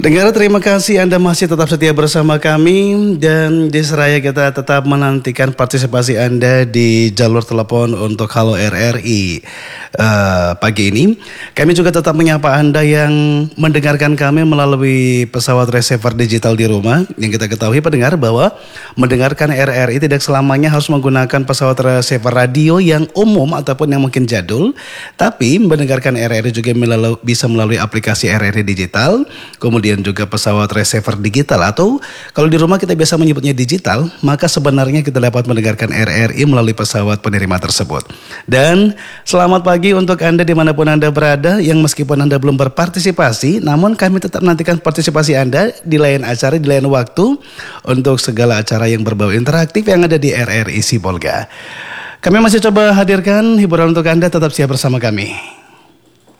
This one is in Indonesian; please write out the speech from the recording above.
Pendengar, terima kasih Anda masih tetap setia bersama kami dan di Seraya kita tetap menantikan partisipasi Anda di jalur telepon untuk Halo RRI pagi ini. Kami juga tetap menyapa Anda yang mendengarkan kami melalui pesawat receiver digital di rumah. Yang kita ketahui pendengar bahwa mendengarkan RRI tidak selamanya harus menggunakan pesawat receiver radio yang umum ataupun yang mungkin jadul, tapi mendengarkan RRI juga bisa melalui aplikasi RRI digital. Kemudian juga pesawat receiver digital, atau kalau di rumah kita biasa menyebutnya digital, maka sebenarnya kita dapat mendengarkan RRI melalui pesawat penerima tersebut. Dan selamat pagi untuk Anda dimanapun Anda berada, yang meskipun Anda belum berpartisipasi, namun kami tetap nantikan partisipasi Anda di lain acara, di lain waktu, untuk segala acara yang berbau interaktif yang ada di RRI Sibolga. Kami masih coba hadirkan hiburan untuk Anda, tetap siap bersama kami.